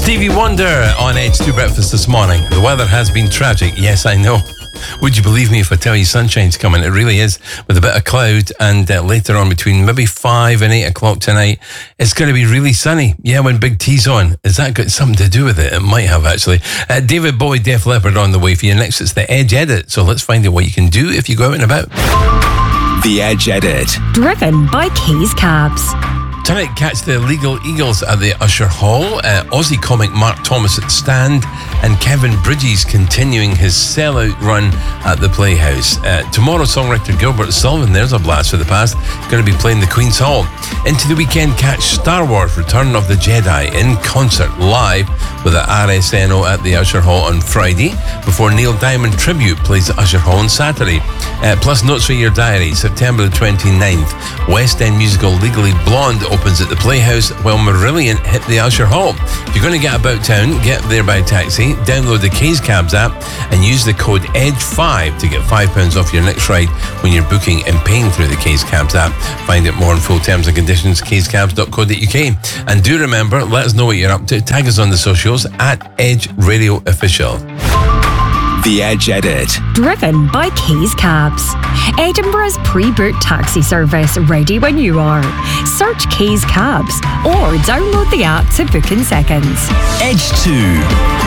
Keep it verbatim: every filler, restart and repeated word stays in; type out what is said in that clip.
Stevie Wonder on Edge two Breakfast this morning. The weather has been tragic. Yes, I know. Would you believe me if I tell you sunshine's coming? It really is, with a bit of cloud, and uh, later on between maybe five and eight o'clock tonight, it's going to be really sunny. Yeah, when Big T's on. Has that got something to do with it? It might have, actually. Uh, David Bowie, Def Leppard on the way for you. Next, it's the Edge Edit. So let's find out what you can do if you go out and about. The Edge Edit. Driven by Keys Cabs. Tonight, catch the Legal Eagles at the Usher Hall, uh, Aussie comic Mark Thomas at Stand, and Kevin Bridges continuing his sellout run at the Playhouse. Uh, tomorrow, songwriter Gilbert Sullivan, there's a blast for the past, going to be playing the Queen's Hall. Into the weekend, catch Star Wars Return of the Jedi in concert live with the R S N O at the Usher Hall on Friday, before Neil Diamond Tribute plays at Usher Hall on Saturday. Uh, plus, notes for your diary, September the twenty-ninth, West End musical Legally Blonde opens at the Playhouse, while Marillion hit the Usher Hall. If you're going to get about town, get there by taxi, download the Keys Cabs app and use the code E D G E five to get five pounds off your next ride when you're booking and paying through the Keys Cabs app. Find out more on full terms and conditions, keys cabs dot co dot U K. And do remember, let us know what you're up to. Tag us on the socials at Edge Radio Official. The Edge Edit. Driven by Keys Cabs. Edinburgh's pre-booked taxi service, ready when you are. Search Keys Cabs or download the app to book in seconds. Edge two.